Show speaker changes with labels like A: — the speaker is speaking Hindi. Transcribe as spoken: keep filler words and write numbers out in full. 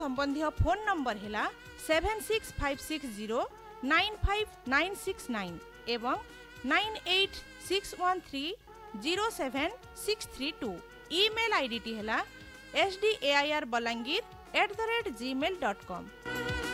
A: संबंधी फोन नंबर है seven six five six zero nine five nine six nine एवं nine eight six one three zero seven six three to. Email ID T है S D A I R Balangir at the rate Gmail dot com.